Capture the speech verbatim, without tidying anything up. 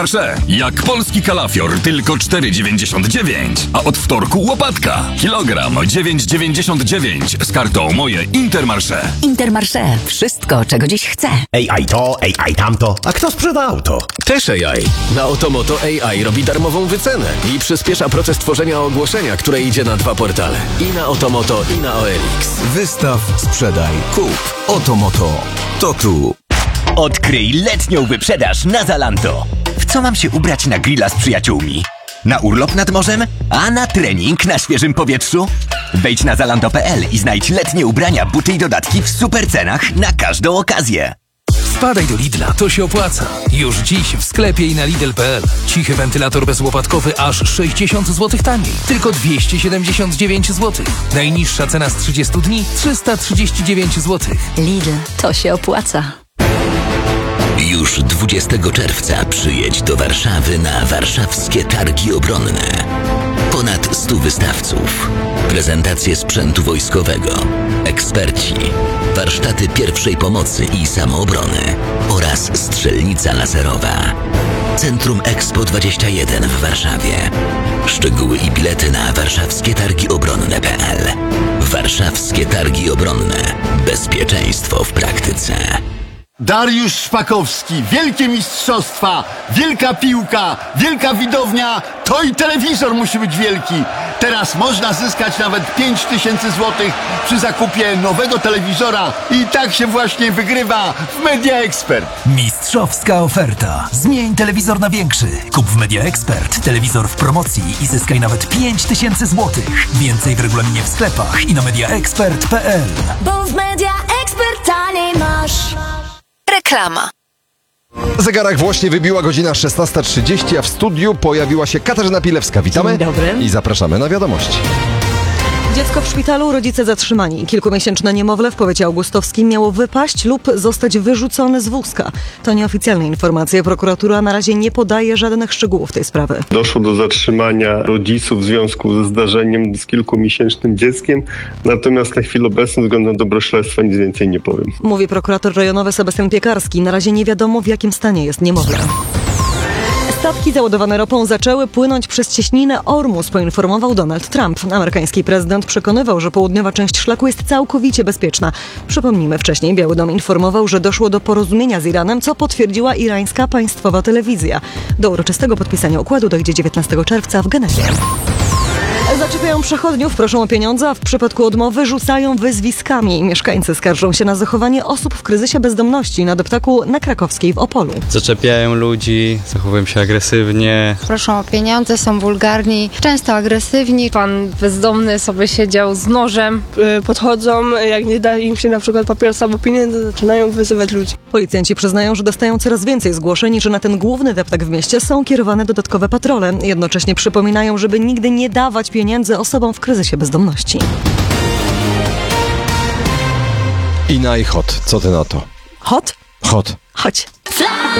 Jak polski kalafior, tylko cztery dziewięćdziesiąt dziewięć, a od wtorku łopatka. Kilogram dziewięć dziewięćdziesiąt dziewięć z kartą Moje Intermarché. Intermarché. Wszystko, czego dziś chcę. A I to, A I tamto. A kto sprzeda auto? Też A I. Na Otomoto A I robi darmową wycenę i przyspiesza proces tworzenia ogłoszenia, które idzie na dwa portale. I na Otomoto, i na O L X. Wystaw, sprzedaj, kup. Otomoto. To tu. Odkryj letnią wyprzedaż na Zalando. W co mam się ubrać na grilla z przyjaciółmi? Na urlop nad morzem? A na trening na świeżym powietrzu? Wejdź na zalando kropka p l i znajdź letnie ubrania, buty i dodatki w super cenach na każdą okazję. Wpadaj do Lidla, to się opłaca. Już dziś w sklepie i na lidl kropka p l. Cichy wentylator bezłopatkowy aż sześćdziesiąt złotych taniej. Tylko dwieście siedemdziesiąt dziewięć złotych. Najniższa cena z trzydziestu dni trzysta trzydzieści dziewięć złotych. Lidl, to się opłaca. Już dwudziestego czerwca przyjedź do Warszawy na warszawskie targi obronne. Ponad stu wystawców, prezentacje sprzętu wojskowego, eksperci, warsztaty pierwszej pomocy i samoobrony oraz strzelnica laserowa. Centrum Expo dwadzieścia jeden w Warszawie. Szczegóły i bilety na warszawskie targi obronne kropka p l. Warszawskie targi obronne. Bezpieczeństwo w praktyce. Dariusz Szpakowski, wielkie mistrzostwa, wielka piłka, wielka widownia, to i telewizor musi być wielki. Teraz można zyskać nawet pięć tysięcy złotych przy zakupie nowego telewizora i tak się właśnie wygrywa w Media Expert. Mistrzowska oferta. Zmień telewizor na większy. Kup w Media Expert telewizor w promocji i zyskaj nawet pięć tysięcy złotych. Więcej w regulaminie w sklepach i na media expert kropka p l. Bo w Media Expert taniej masz. Reklama. Na zegarach właśnie wybiła godzina szesnasta trzydzieści, a w studiu pojawiła się Katarzyna Pilewska. Witamy. Dzień dobry. I zapraszamy na wiadomości. Dziecko w szpitalu, rodzice zatrzymani. Kilkumiesięczne niemowlę w powiecie augustowskim miało wypaść lub zostać wyrzucone z wózka. To nieoficjalne informacje. Prokuratura na razie nie podaje żadnych szczegółów tej sprawy. Doszło do zatrzymania rodziców w związku ze zdarzeniem z kilkumiesięcznym dzieckiem. Natomiast na chwilę obecną względem dobro śledztwa nic więcej nie powiem. Mówi prokurator rejonowy Sebastian Piekarski. Na razie nie wiadomo, w jakim stanie jest niemowlę. Statki załadowane ropą zaczęły płynąć przez cieśninę Ormus, poinformował Donald Trump. Amerykański prezydent przekonywał, że południowa część szlaku jest całkowicie bezpieczna. Przypomnijmy, wcześniej Biały Dom informował, że doszło do porozumienia z Iranem, co potwierdziła irańska państwowa telewizja. Do uroczystego podpisania układu dojdzie dziewiętnastego czerwca w Genewie. Zaczepiają przechodniów, proszą o pieniądze, a w przypadku odmowy rzucają wyzwiskami. Mieszkańcy skarżą się na zachowanie osób w kryzysie bezdomności na deptaku na Krakowskiej w Opolu. Zaczepiają ludzi, zachowują się agresywnie. Proszą o pieniądze, są wulgarni, często agresywni. Pan bezdomny sobie siedział z nożem. Podchodzą, jak nie da im się na przykład papierosa albo pieniędzy, zaczynają wyzywać ludzi. Policjanci przyznają, że dostają coraz więcej zgłoszeń i że na ten główny deptak w mieście są kierowane dodatkowe patrole. Jednocześnie przypominają, żeby nigdy nie dawać pieniędzy osobom w kryzysie bezdomności. I na i hot. Co ty na to? Hot? Hot. Chodź.